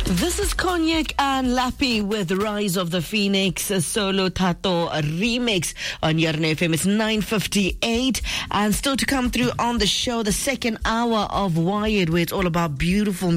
This is Cognac and Lappy with Rise of the Phoenix, a Solo Tato remix on Yarn FM. It's 9:58, and still to come through on the show, the second hour of Wired, where it's all about beautiful